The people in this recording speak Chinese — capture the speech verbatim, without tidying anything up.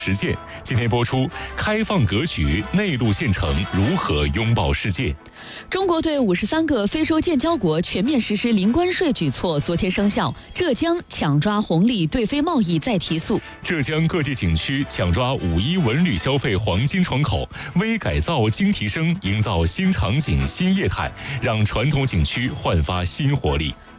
实践今天播出，开放格局，内陆县城如何拥抱世界？ 中国对五十三个非洲建交国全面实施零关税举措昨天生效，浙江抢抓红利，对非贸易再提速。 浙江各地景区抢抓五一文旅消费黄金窗口，微改造精提升，营造新场景新业态，让传统景区焕发新活力。